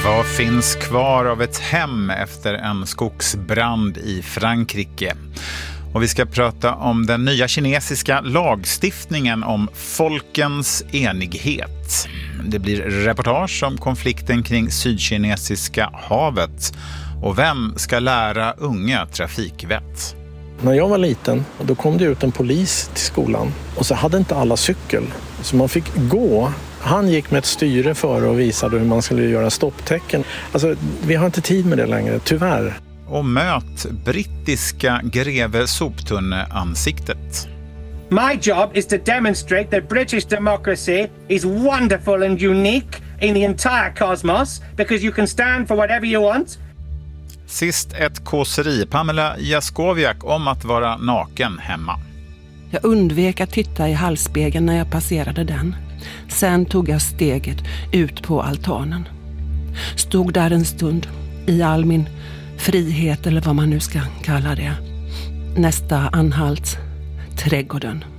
Vad finns kvar av ett hem efter en skogsbrand i Frankrike? Och vi ska prata om den nya kinesiska lagstiftningen om folkens enighet. Det blir reportage om konflikten kring Sydkinesiska havet. Och vem ska lära unga trafikvett? När jag var liten, då kom det ut en polis till skolan. Och så hade inte alla cykel. Så man fick gå. Han gick med ett styre före och visade hur man skulle göra stopptecken. Alltså, vi har inte tid med det längre, tyvärr. Och möt brittiska greve soptunne-ansiktet. My job is to demonstrate that British democracy is wonderful and unique in the entire cosmos because you can stand for whatever you want. Sist ett kåseri, Pamela Jaskowiak, om att vara naken hemma. Jag undvek att titta i halsspegeln när jag passerade den. Sen tog jag steget ut på altanen. Stod där en stund i all min frihet, eller vad man nu ska kalla det. Nästa anhalt, trädgården.